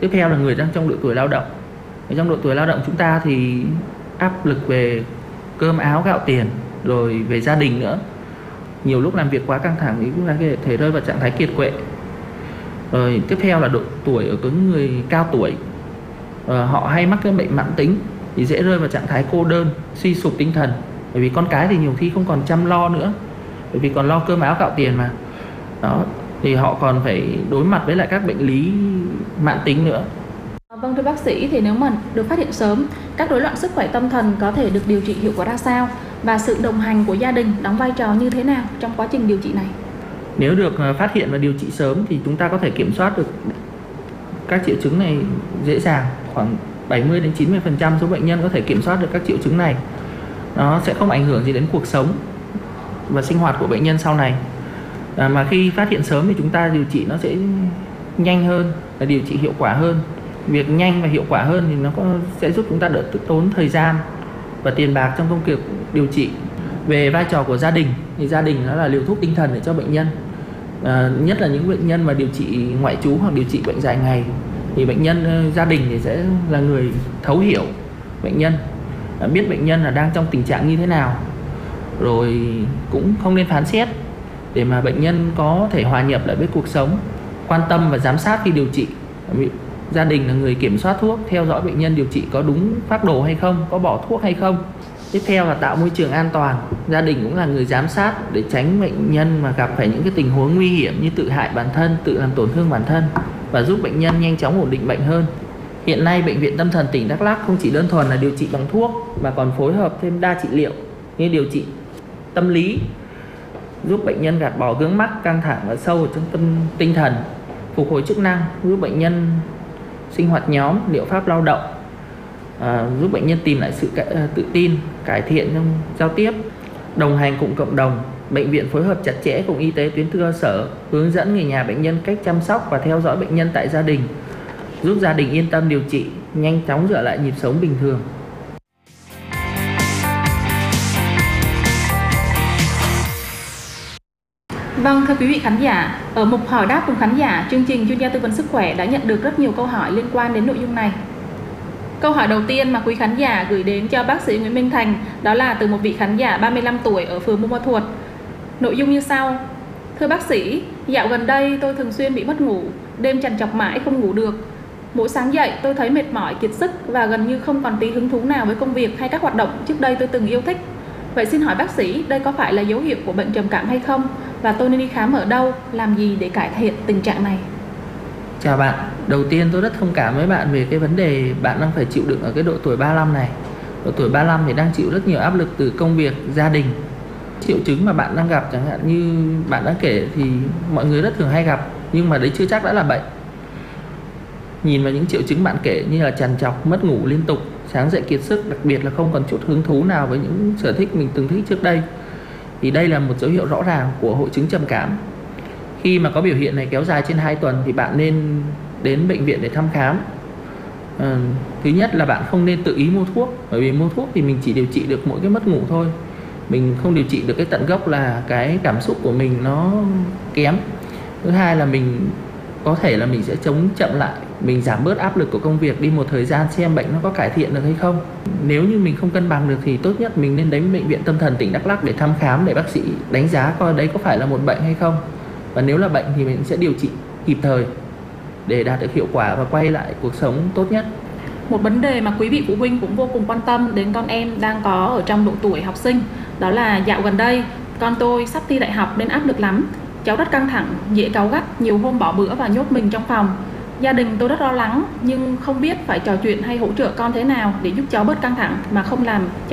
Tiếp theo là người đang trong độ tuổi lao động. Trong độ tuổi lao động chúng ta thì áp lực về cơm áo gạo tiền, rồi về gia đình nữa. Nhiều lúc làm việc quá căng thẳng thì cũng là thể rơi vào trạng thái kiệt quệ. Rồi tiếp theo là độ tuổi ở những người cao tuổi, họ hay mắc cái bệnh mãn tính thì dễ rơi vào trạng thái cô đơn, suy sụp tinh thần. Bởi vì con cái thì nhiều khi không còn chăm lo nữa, bởi vì còn lo cơm áo gạo tiền mà. Đó, thì họ còn phải đối mặt với lại các bệnh lý mãn tính nữa. Vâng, thưa bác sĩ, thì nếu mà được phát hiện sớm, các rối loạn sức khỏe tâm thần có thể được điều trị hiệu quả ra sao? Và sự đồng hành của gia đình đóng vai trò như thế nào trong quá trình điều trị này? Nếu được phát hiện và điều trị sớm thì chúng ta có thể kiểm soát được các triệu chứng này dễ dàng. Khoảng 70-90% số bệnh nhân có thể kiểm soát được các triệu chứng này. Nó sẽ không ảnh hưởng gì đến cuộc sống và sinh hoạt của bệnh nhân sau này. Mà khi phát hiện sớm thì chúng ta điều trị nó sẽ nhanh hơn và điều trị hiệu quả hơn. Việc nhanh và hiệu quả hơn thì nó sẽ giúp chúng ta đỡ tốn thời gian và tiền bạc trong công việc điều trị. Về vai trò của gia đình thì gia đình nó là liều thuốc tinh thần để cho bệnh nhân. Nhất là những bệnh nhân mà điều trị ngoại trú hoặc điều trị bệnh dài ngày thì bệnh nhân gia đình thì sẽ là người thấu hiểu bệnh nhân, biết bệnh nhân là đang trong tình trạng như thế nào, rồi cũng không nên phán xét để mà bệnh nhân có thể hòa nhập lại với cuộc sống, quan tâm và giám sát khi điều trị. Gia đình là người kiểm soát thuốc, theo dõi bệnh nhân điều trị có đúng phác đồ hay không, có bỏ thuốc hay không. Tiếp theo là tạo môi trường an toàn. Gia đình cũng là người giám sát để tránh bệnh nhân mà gặp phải những cái tình huống nguy hiểm như tự hại bản thân, tự làm tổn thương bản thân, và giúp bệnh nhân nhanh chóng ổn định bệnh hơn. Hiện nay Bệnh viện Tâm thần tỉnh Đắk Lắk không chỉ đơn thuần là điều trị bằng thuốc mà còn phối hợp thêm đa trị liệu như điều trị tâm lý, giúp bệnh nhân gạt bỏ vướng mắc căng thẳng ở sâu ở trong tinh thần, phục hồi chức năng, giúp bệnh nhân sinh hoạt nhóm, liệu pháp lao động, giúp bệnh nhân tìm lại sự tự tin, cải thiện trong giao tiếp. Đồng hành cùng cộng đồng, bệnh viện phối hợp chặt chẽ cùng y tế tuyến cơ sở, hướng dẫn người nhà bệnh nhân cách chăm sóc và theo dõi bệnh nhân tại gia đình, giúp gia đình yên tâm điều trị, nhanh chóng trở lại nhịp sống bình thường. Vâng, thưa quý vị khán giả, ở mục hỏi đáp cùng khán giả, chương trình chuyên gia tư vấn sức khỏe đã nhận được rất nhiều câu hỏi liên quan đến nội dung này. Câu hỏi đầu tiên mà quý khán giả gửi đến cho bác sĩ Nguyễn Minh Thành đó là từ một vị khán giả 35 tuổi ở phường Buôn Ma Thuột. Nội dung như sau: thưa bác sĩ, dạo gần đây tôi thường xuyên bị mất ngủ, đêm trằn trọc mãi không ngủ được. Mỗi sáng dậy tôi thấy mệt mỏi, kiệt sức và gần như không còn tí hứng thú nào với công việc hay các hoạt động trước đây tôi từng yêu thích. Vậy xin hỏi bác sĩ, đây có phải là dấu hiệu của bệnh trầm cảm hay không? Và tôi nên đi khám ở đâu, làm gì để cải thiện tình trạng này? Chào bạn, đầu tiên tôi rất thông cảm với bạn về cái vấn đề bạn đang phải chịu đựng ở cái độ tuổi 35 này. Độ tuổi 35 thì đang chịu rất nhiều áp lực từ công việc, gia đình. Triệu chứng mà bạn đang gặp chẳng hạn như bạn đã kể thì mọi người rất thường hay gặp, nhưng mà đấy chưa chắc đã là bệnh. Nhìn vào những triệu chứng bạn kể như là trằn trọc, mất ngủ liên tục, sáng dậy kiệt sức, đặc biệt là không còn chút hứng thú nào với những sở thích mình từng thích trước đây, thì đây là một dấu hiệu rõ ràng của hội chứng trầm cảm. Khi mà có biểu hiện này kéo dài trên 2 tuần thì bạn nên đến bệnh viện để thăm khám. Thứ nhất là bạn không nên tự ý mua thuốc, bởi vì mua thuốc thì mình chỉ điều trị được mỗi cái mất ngủ thôi, mình không điều trị được cái tận gốc là cái cảm xúc của mình nó kém. Thứ hai là mình có thể là mình sẽ chống chậm lại, mình giảm bớt áp lực của công việc đi một thời gian xem bệnh nó có cải thiện được hay không. Nếu như mình không cân bằng được thì tốt nhất mình nên đến Bệnh viện Tâm thần tỉnh Đắk Lắk để thăm khám, để bác sĩ đánh giá coi đấy có phải là một bệnh hay không. Và nếu là bệnh thì mình sẽ điều trị kịp thời để đạt được hiệu quả và quay lại cuộc sống tốt nhất. Một vấn đề mà quý vị phụ huynh cũng vô cùng quan tâm đến con em đang có ở trong độ tuổi học sinh, đó là dạo gần đây con tôi sắp thi đại học nên áp lực lắm. Cháu rất căng thẳng, dễ cáu gắt, nhiều hôm bỏ bữa và nhốt mình trong phòng. Gia đình tôi rất lo lắng nhưng không biết phải trò chuyện hay hỗ trợ con thế nào để giúp cháu bớt căng thẳng mà không làm